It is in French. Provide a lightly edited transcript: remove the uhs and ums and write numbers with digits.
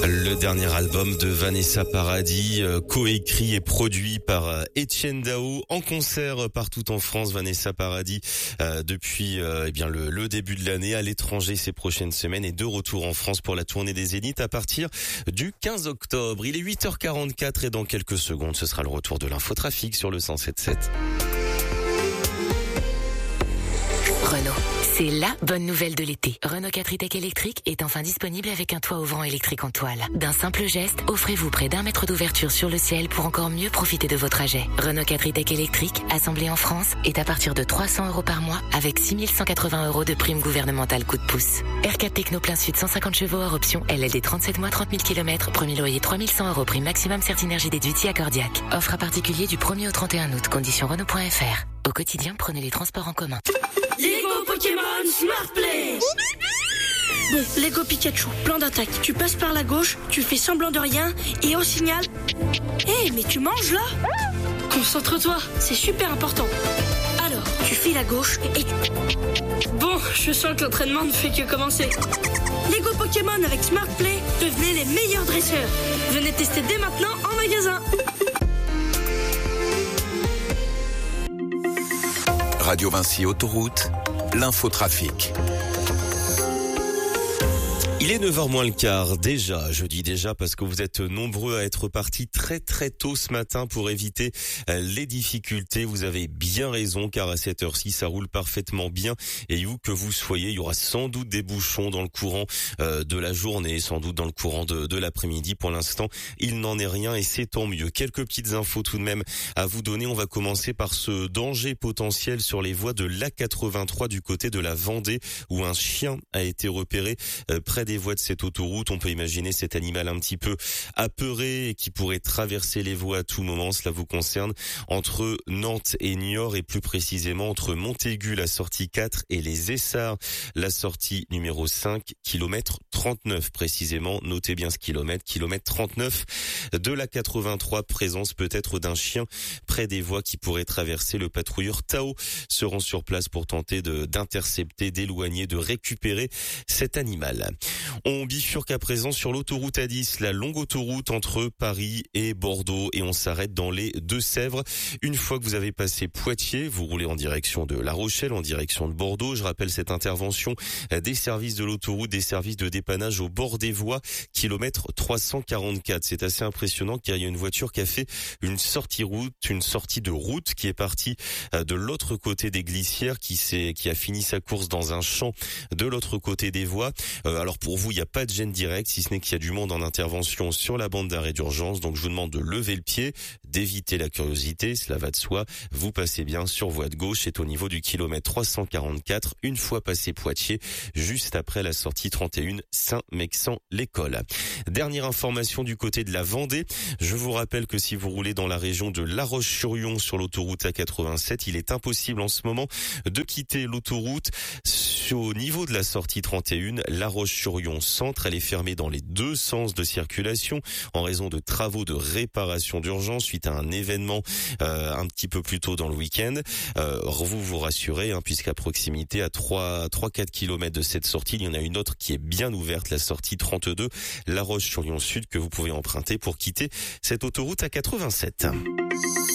Le dernier album de Vanessa Paradis, coécrit et produit par Etienne Dao, en concert partout en France. Vanessa Paradis, depuis le début de l'année, à l'étranger ces prochaines semaines, et de retour en France pour la tournée des Zéniths à partir du 15 octobre. Il est 8h44 et dans quelques secondes, ce sera le retour de l'infotrafic sur le 107.7. Renault, c'est la bonne nouvelle de l'été. Renault 4 e-Tech électrique est enfin disponible avec un toit ouvrant électrique en toile. D'un simple geste, offrez-vous près d'1 mètre d'ouverture sur le ciel pour encore mieux profiter de vos trajets. Renault 4 e-Tech électrique, assemblé en France, est à partir de 300 € par mois avec 6 180 € de prime gouvernementale coup de pouce. R4 Techno plein sud 150 chevaux hors option, LLD 37 mois 30 000 km, premier loyer 3 100 € prime maximum Certinergie déduit accordiaque. Offre à particulier du 1er au 31 août, conditions Renault.fr. Au quotidien, prenez les transports en commun. Lego Pokémon Smart Play. Bon, Lego Pikachu, plan d'attaque. Tu passes par la gauche, tu fais semblant de rien, et au signal... mais tu manges là? Concentre-toi, c'est super important. Alors, tu files à gauche et... Bon, je sens que l'entraînement ne fait que commencer. Lego Pokémon avec Smart Play, devenez les meilleurs dresseurs. Venez tester dès maintenant en magasin. Radio Vinci Autoroute, l'infotrafic. Il est 9h moins le quart, déjà, je dis déjà parce que vous êtes nombreux à être partis très très tôt ce matin pour éviter les difficultés. Vous avez bien raison car à cette heure-ci ça roule parfaitement bien et où que vous soyez, il y aura sans doute des bouchons dans le courant de la journée, sans doute dans le courant de l'après-midi. Pour l'instant, il n'en est rien et c'est tant mieux. Quelques petites infos tout de même à vous donner. On va commencer par ce danger potentiel sur les voies de l'A83 du côté de la Vendée où un chien a été repéré près des voies de cette autoroute. On peut imaginer cet animal un petit peu apeuré et qui pourrait traverser les voies à tout moment. Cela vous concerne entre Nantes et Niort et plus précisément entre Montaigu, la sortie 4 et les Essarts, la sortie numéro 5, kilomètre 39 précisément. Notez bien ce kilomètre 39 de la 83. Présence peut-être d'un chien près des voies qui pourrait traverser. Le patrouilleur Tao se rend sur place pour tenter d'intercepter, d'éloigner, de récupérer cet animal. On bifurque à présent sur l'autoroute A10, la longue autoroute entre Paris et Bordeaux et on s'arrête dans les Deux-Sèvres. Une fois que vous avez passé Poitiers, vous roulez en direction de La Rochelle, en direction de Bordeaux. Je rappelle cette intervention des services de l'autoroute, des services de dépannage au bord des voies, kilomètre 344. C'est assez impressionnant car il y a une voiture qui a fait une sortie de route qui est partie de l'autre côté des glissières, qui a fini sa course dans un champ de l'autre côté des voies. Alors pour vous, il n'y a pas de gêne directe, si ce n'est qu'il y a du monde en intervention sur la bande d'arrêt d'urgence. Donc je vous demande de lever le pied, d'éviter la curiosité, cela va de soi. Vous passez bien sur voie de gauche, c'est au niveau du kilomètre 344, une fois passé Poitiers, juste après la sortie 31 Saint-Mexan-l'École. Dernière information du côté de la Vendée. Je vous rappelle que si vous roulez dans la région de La Roche-sur-Yon sur l'autoroute A87, il est impossible en ce moment de quitter l'autoroute. Au niveau de la sortie 31, La Roche-sur-Yon centre, elle est fermée dans les deux sens de circulation en raison de travaux de réparation d'urgence suite à un événement un petit peu plus tôt dans le week-end. Vous rassurez puisqu'à proximité, à 3-4 km de cette sortie, il y en a une autre qui est bien ouverte, la sortie 32, La Roche-sur-Yon Sud, que vous pouvez emprunter pour quitter cette autoroute A87.